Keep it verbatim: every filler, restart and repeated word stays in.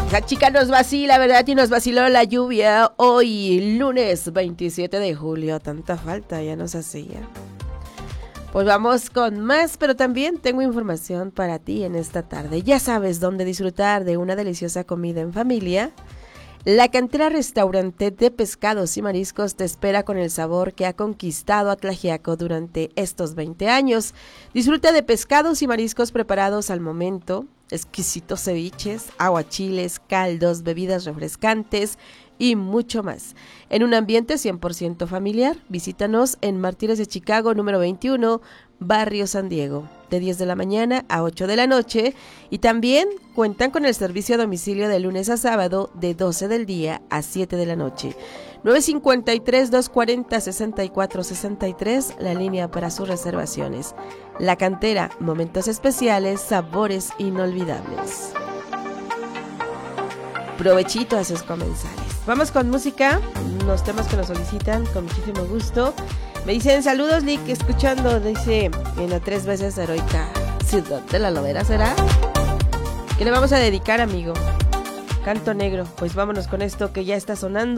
La chica nos vacila, ¿verdad? Y nos vaciló la lluvia hoy, lunes veintisiete de julio. Tanta falta ya nos hacía. Pues vamos con más, pero también tengo información para ti en esta tarde. Ya sabes dónde disfrutar de una deliciosa comida en familia. La Cantera Restaurante de Pescados y Mariscos te espera con el sabor que ha conquistado a Tlaxiaco durante estos veinte años. Disfruta de pescados y mariscos preparados al momento, exquisitos ceviches, aguachiles, caldos, bebidas refrescantes y mucho más. En un ambiente cien por ciento familiar, visítanos en Martínez de Chicago número veintiuno, Barrio San Diego, de diez de la mañana a ocho de la noche, y también cuentan con el servicio a domicilio de lunes a sábado de doce del día a siete de la noche. nueve cinco tres, dos cuatro cero, seis cuatro seis tres, la línea para sus reservaciones. La Cantera, momentos especiales, sabores inolvidables. Provechito a sus comensales. Vamos con música, unos temas que nos solicitan con muchísimo gusto. Me dicen saludos, Lick, escuchando, dice en la tres veces heroica Ciudad de la Lobera, ¿será? ¿Qué le vamos a dedicar, amigo? Canto Negro. Pues vámonos con esto que ya está sonando.